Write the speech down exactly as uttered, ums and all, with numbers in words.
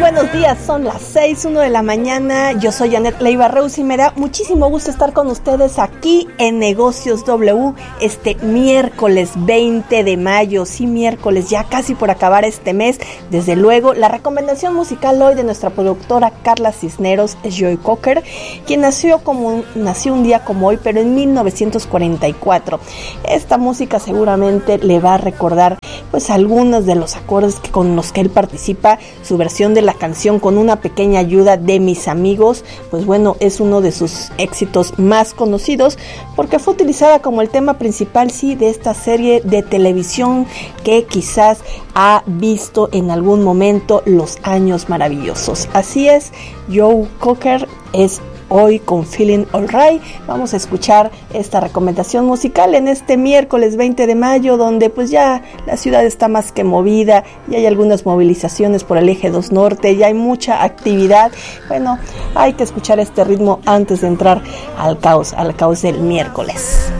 buenos días, son las seis, uno de la mañana. Yo soy Janet Leiva Reus y me da muchísimo gusto estar con ustedes aquí en Negocios W este miércoles veinte de mayo. Sí, miércoles, ya casi por acabar este mes. Desde luego, la recomendación musical hoy de nuestra productora Carla Cisneros es Joe Cocker, quien nació, como, nació un día como hoy, pero en mil novecientos cuarenta y cuatro. Esta música seguramente le va a recordar pues algunos de los acordes que, con los que él participa. Su versión de la canción Con una pequeña ayuda de mis amigos, pues bueno, es uno de sus éxitos más conocidos porque fue utilizada como el tema principal, sí, de esta serie de televisión que quizás ha visto en algún momento, Los Años Maravillosos. Así es, Joe Cocker es hoy con Feeling Alright. Vamos a escuchar esta recomendación musical en este miércoles veinte de mayo, donde pues ya la ciudad está más que movida, y hay algunas movilizaciones por el eje dos norte, ya hay mucha actividad. Bueno, hay que escuchar este ritmo antes de entrar al caos, al caos del miércoles.